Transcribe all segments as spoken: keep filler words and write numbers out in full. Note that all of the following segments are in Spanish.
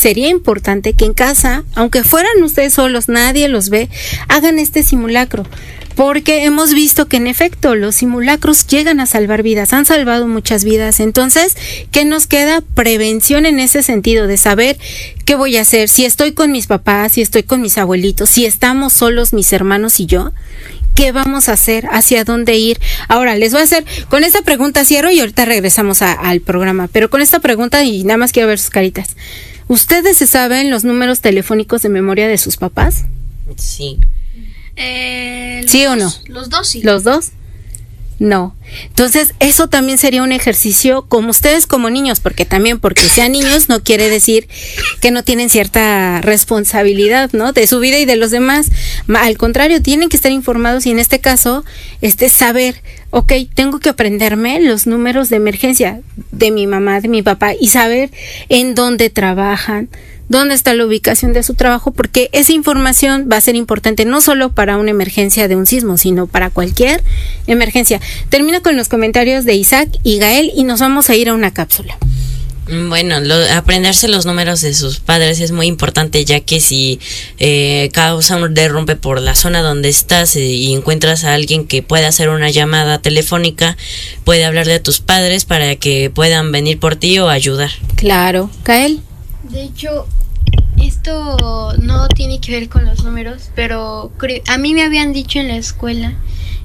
sería importante que en casa, aunque fueran ustedes solos, nadie los ve, hagan este simulacro. Porque hemos visto que en efecto los simulacros llegan a salvar vidas, han salvado muchas vidas. Entonces, ¿qué nos queda? Prevención en ese sentido, de saber qué voy a hacer, si estoy con mis papás, si estoy con mis abuelitos, si estamos solos mis hermanos y yo, ¿qué vamos a hacer? ¿Hacia dónde ir? Ahora, les voy a hacer, con esta pregunta cierro y ahorita regresamos a, al programa, pero con esta pregunta y nada más quiero ver sus caritas. ¿Ustedes se saben los números telefónicos de memoria de sus papás? Sí. Eh, ¿Sí los, o no? Los dos sí. ¿Los dos? No. Entonces, eso también sería un ejercicio como ustedes como niños, porque también porque sean niños no quiere decir que no tienen cierta responsabilidad, ¿no? De su vida y de los demás. Al contrario, tienen que estar informados y en este caso, este saber, ok, tengo que aprenderme los números de emergencia de mi mamá, de mi papá y saber en dónde trabajan, dónde está la ubicación de su trabajo, porque esa información va a ser importante no solo para una emergencia de un sismo, sino para cualquier emergencia. Termino con los comentarios de Isaac y Gael y nos vamos a ir a una cápsula. Bueno, lo, aprenderse los números de sus padres es muy importante, ya que si eh, causa un derrumbe por la zona donde estás eh, y encuentras a alguien que pueda hacer una llamada telefónica, puede hablarle a tus padres para que puedan venir por ti o ayudar. Claro. Gael. De hecho, esto no tiene que ver con los números, pero cre- a mí me habían dicho en la escuela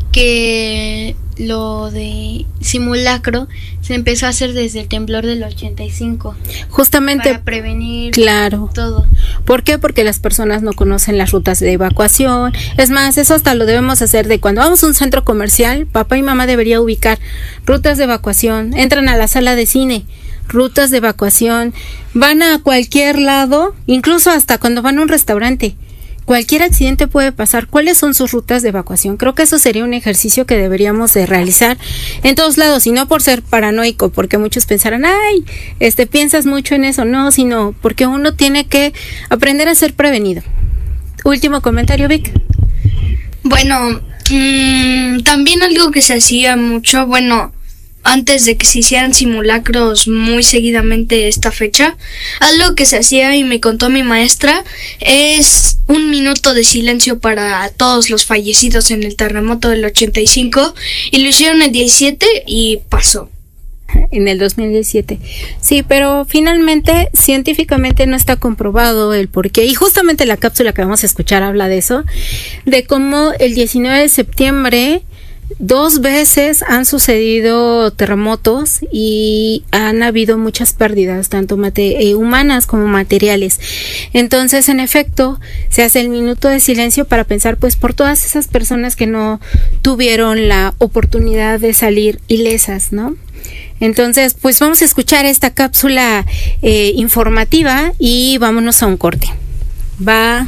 que lo de simulacro se empezó a hacer desde el temblor del ochenta y cinco. Justamente para prevenir claro. todo. ¿Por qué? Porque las personas no conocen las rutas de evacuación. Es más, eso hasta lo debemos hacer de cuando vamos a un centro comercial, papá y mamá debería ubicar rutas de evacuación. Entran a la sala de cine, rutas de evacuación, van a cualquier lado, incluso hasta cuando van a un restaurante. Cualquier accidente puede pasar. ¿Cuáles son sus rutas de evacuación? Creo que eso sería un ejercicio que deberíamos de realizar en todos lados, y no por ser paranoico, porque muchos pensarán, ay, este, piensas mucho en eso. No, sino porque uno tiene que aprender a ser prevenido. Último comentario, Vic. Bueno, mmm, también algo que se hacía mucho, bueno, antes de que se hicieran simulacros muy seguidamente esta fecha, algo que se hacía y me contó mi maestra es un minuto de silencio para todos los fallecidos en el terremoto del ochenta y cinco, y lo hicieron el diecisiete y pasó. En el dos mil diecisiete. Sí, pero finalmente científicamente no está comprobado el por qué. Y justamente la cápsula que vamos a escuchar habla de eso, de cómo el diecinueve de septiembre dos veces han sucedido terremotos y han habido muchas pérdidas, tanto mate- eh, humanas como materiales. Entonces, en efecto, se hace el minuto de silencio para pensar pues por todas esas personas que no tuvieron la oportunidad de salir ilesas, ¿no? Entonces, pues vamos a escuchar esta cápsula eh, informativa y vámonos a un corte. Va.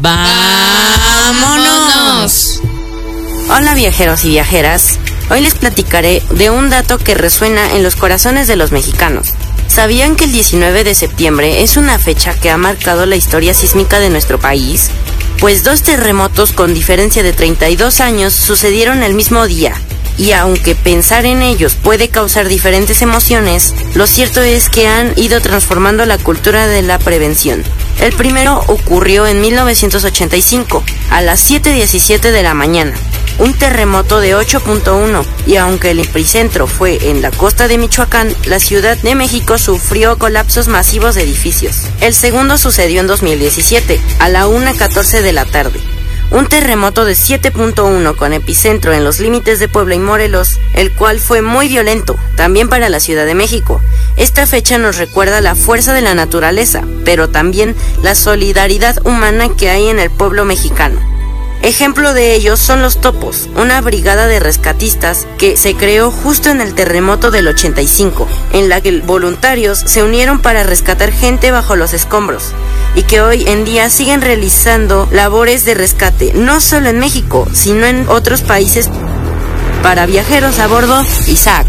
¡Vámonos! Hola viajeros y viajeras, hoy les platicaré de un dato que resuena en los corazones de los mexicanos. ¿Sabían que el diecinueve de septiembre es una fecha que ha marcado la historia sísmica de nuestro país? Pues dos terremotos con diferencia de treinta y dos años sucedieron el mismo día. Y aunque pensar en ellos puede causar diferentes emociones, lo cierto es que han ido transformando la cultura de la prevención. El primero ocurrió en mil novecientos ochenta y cinco, a las siete diecisiete de la mañana. Un terremoto de ocho punto uno, y aunque el epicentro fue en la costa de Michoacán, la Ciudad de México sufrió colapsos masivos de edificios. El segundo sucedió en dos mil diecisiete, a la una catorce de la tarde. Un terremoto de siete punto uno con epicentro en los límites de Puebla y Morelos, el cual fue muy violento, también para la Ciudad de México. Esta fecha nos recuerda la fuerza de la naturaleza, pero también la solidaridad humana que hay en el pueblo mexicano. Ejemplo de ellos son los Topos, una brigada de rescatistas que se creó justo en el terremoto del ochenta y cinco, en la que voluntarios se unieron para rescatar gente bajo los escombros, y que hoy en día siguen realizando labores de rescate, no solo en México, sino en otros países. Para viajeros a bordo, Isaac.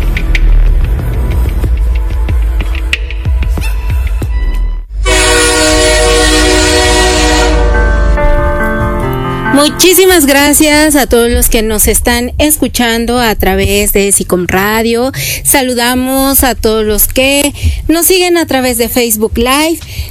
Muchísimas gracias a todos los que nos están escuchando a través de SICOM Radio. Saludamos a todos los que nos siguen a través de Facebook Live.